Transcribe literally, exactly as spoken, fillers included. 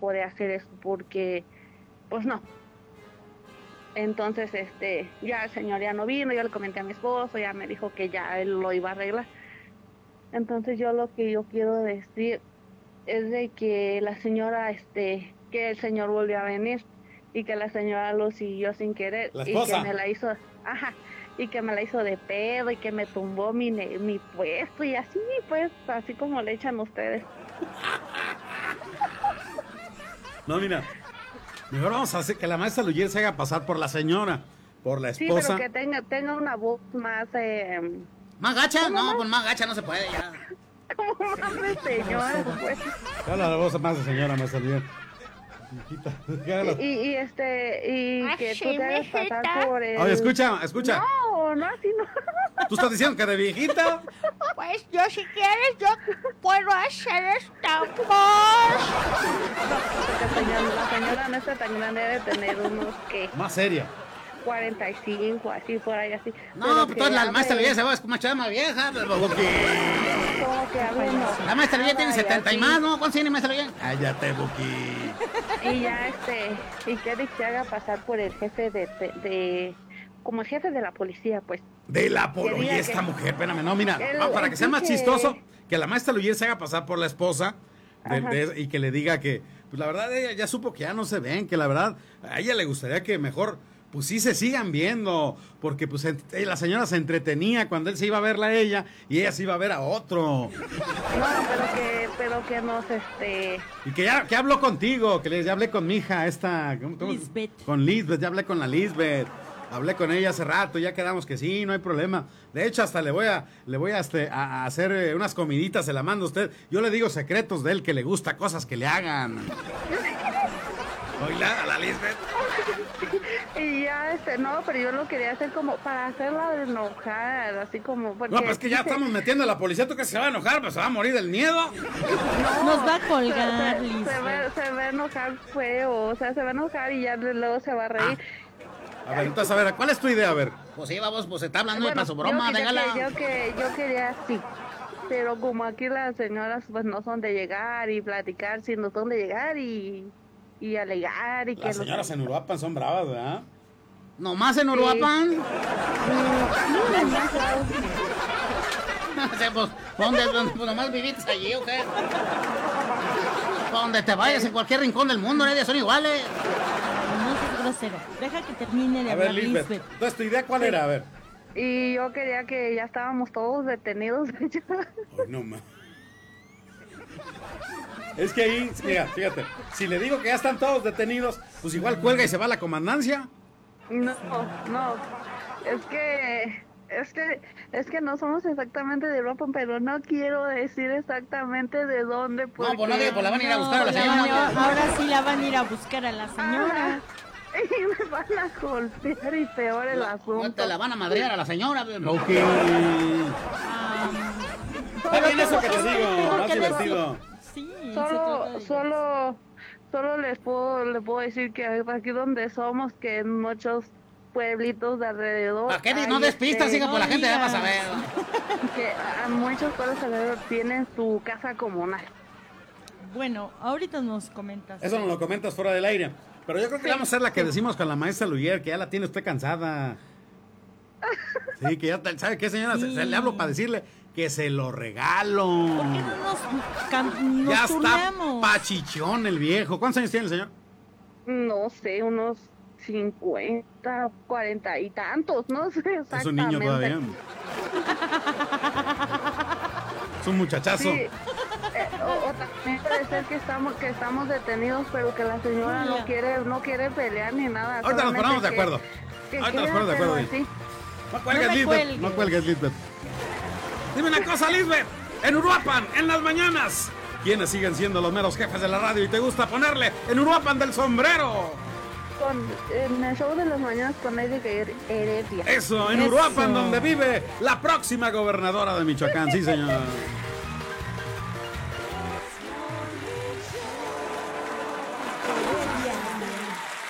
poder hacer eso porque, pues no. Entonces, este, ya el señor ya no vino, yo le comenté a mi esposo, ya me dijo que ya él lo iba a arreglar. Entonces yo lo que yo quiero decir es de que la señora, este, que el señor volvió a venir y que la señora lo siguió sin querer la y que me la hizo, ajá, y que me la hizo de pedo y que me tumbó mi, mi puesto y así, pues, así como le echan ustedes. No, mira, mejor vamos a hacer que la maestra Luyer se haga pasar por la señora, por la esposa. Sí, pero que tenga, tenga una voz más... Eh, ¿Más gacha? No, pues más gacha no se puede ya. Como más de señora, pues. Habla la voz más de señora, maestra Luyer. Y, y este, y Ay, que sí, tú te hagas mijita. pasar por el... Oye, escucha, escucha. No, no, así no. ¿Tú estás diciendo que de viejita? Pues yo si quieres, yo puedo hacer esta voz. Porque señora, la señora no está tan grande, debe tener unos, que Más seria. cuarenta y cinco, así, por ahí, así. No, pues toda la maestra Luyer se va a escuchar más vieja. Pero... Como que hable, no. La maestra Luyer tiene Ay, setenta y así. más, ¿no? ¿Cuántos tiene maestra Luyer? Cállate, Buki. Y ya, este, y que Eric se haga pasar por el jefe de, de, de como el jefe de la policía, pues. De la polo. Que diga Oye, esta que- mujer, espérame, no, mira, El- no, para que sea más que- chistoso, que la maestra Luyer se haga pasar por la esposa de- Ajá. de- y que le diga que, pues la verdad, ella ya supo que ya no se ven, que la verdad, a ella le gustaría que mejor, pues sí se sigan viendo, porque pues ent- eh, la señora se entretenía cuando él se iba a verla a ella y ella se iba a ver a otro. No, pero que, pero que nos, este... Y que ya que habló contigo, que le, ya hablé con mi hija, esta... ¿cómo- cómo? Lisbeth. Con Lisbeth, ya hablé con la Lisbeth. Hablé con ella hace rato, ya quedamos que sí, no hay problema. De hecho, hasta le voy a, le voy a, este, a, a hacer eh, unas comiditas, se la mando a usted. Yo le digo secretos de él, que le gusta cosas que le hagan. Oíla, a la Lisbeth. Y ya, este, no, pero yo lo quería hacer como para hacerla enojar, así como... Porque No, pues que ya dice- estamos metiendo a la policía, ¿tú que se va a enojar? Pues se va a morir del miedo. Nos va a se, colgar, se- Liz. se va, se va a enojar feo, o sea, se va a enojar y ya luego se va a reír. A ver, entonces, a ver, ¿cuál es tu idea? A ver. Pues sí, vamos, pues se está hablando de Bueno, para su broma, yo, que- déjala. yo, que, yo, que, yo quería así, pero como aquí las señoras pues no son de llegar y platicar, sino son de llegar y, y alegar y que... Las los- señoras en Uruapan son bravas, ¿verdad? ¿Nomás en Uruapan? O sea, pues, ¿dónde, dónde, pues nomás viviste allí o qué? Para donde te vayas, en cualquier rincón del mundo, nadie son iguales. No seas grosero. Deja que termine de A ver, hablar Lisbeth. Lisbeth. Entonces, ¿tu idea cuál era? A ver. Y yo quería que ya estábamos todos detenidos. Ay, no, ma. Es que ahí, mira, fíjate, si le digo que ya están todos detenidos, pues igual cuelga y se va a la comandancia. No, no, es que, es que, es que no somos exactamente de Europa, pero no quiero decir exactamente de dónde, porque... No, pues no, digo, pues la van a ir a buscar a la No, la van señora. a- ahora sí la van a ir a buscar a la señora. Y me van a golpear y peor el No asunto. te la van a madrear a la señora. Ok. Am, Está bien eso que te Porque digo, más de- divertido. Sí, se trata Solo, de- solo, solo les puedo, les puedo decir que aquí donde somos, que en muchos pueblitos de alrededor... ¿Para qué hay, no despistas, este, hija? Pues la gente ya va a digas. saber. que a muchos pueblos alrededor tienen su casa comunal. Bueno, ahorita nos comentas. Eso nos lo comentas fuera del aire. Pero yo creo que vamos a hacer la que decimos con la maestra Luyer, que ya la tiene usted cansada. Sí, que ya, te- ¿sabe qué, señora? Se, Sí. se le hablo para decirle que se lo regalo. ¿Por qué no nos, cam- nos Ya está turnamos? pachichón el viejo. ¿Cuántos años tiene el señor? No sé, unos cincuenta, cuarenta y tantos, no sé exactamente. Es un niño todavía. Es un muchachazo. Sí, eh, o, o también puede ser que estamos, que estamos detenidos, pero que la señora no Ya. quiere, no quiere pelear ni nada. Ahorita nos solamente ponemos de que- acuerdo. que Ahorita nos quiere ponemos de acuerdo. hacerlo así. No cuelgues, No me Lisbeth. cuelgues. No cuelgues, Lisbeth. Dime una cosa, Lisbeth. En Uruapan, en las mañanas, ¿quiénes siguen siendo los meros jefes de la radio y te gusta ponerle en Uruapan del sombrero? Con, en el show de las mañanas con Erika Heredia. Eso, en Eso. Uruapan, donde vive la próxima gobernadora de Michoacán. Sí, señor.